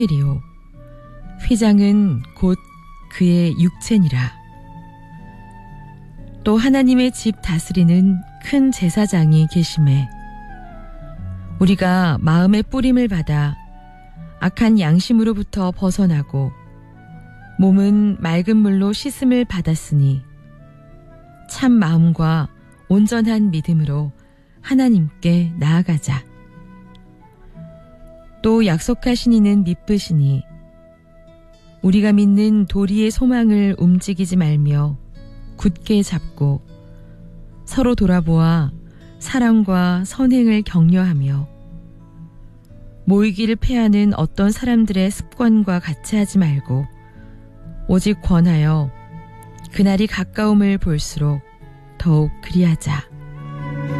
이리오. 휘장은 곧 그의 육체니라. 또 하나님의 집 다스리는 큰 제사장이 계심에 우리가 마음의 뿌림을 받아 악한 양심으로부터 벗어나고 몸은 맑은 물로 씻음을 받았으니 참 마음과 온전한 믿음으로 하나님께 나아가자. 또 약속하신 이는 미쁘시니 우리가 믿는 도리의 소망을 움직이지 말며 굳게 잡고 서로 돌아보아 사랑과 선행을 격려하며 모이기를 패하는 어떤 사람들의 습관과 같이 하지 말고 오직 권하여 그날이 가까움을 볼수록 더욱 그리하자.